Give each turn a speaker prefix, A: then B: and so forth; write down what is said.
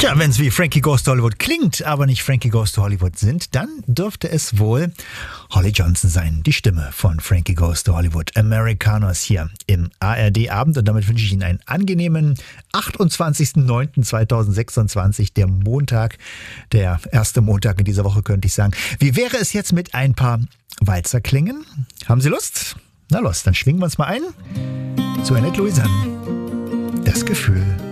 A: Tja, wenn es wie Frankie Goes to Hollywood klingt, aber nicht Frankie Goes to Hollywood sind, dann dürfte es wohl Holly Johnson sein, die Stimme von Frankie Goes to Hollywood. Americanos hier im ARD-Abend und damit wünsche ich Ihnen einen angenehmen 28.09.2026, der Montag, der erste Montag in dieser Woche, könnte ich sagen. Wie wäre es jetzt mit ein paar Walzerklängen? Haben Sie Lust? Na los, dann schwingen wir uns mal ein zu Annette Louisanne. Das Gefühl.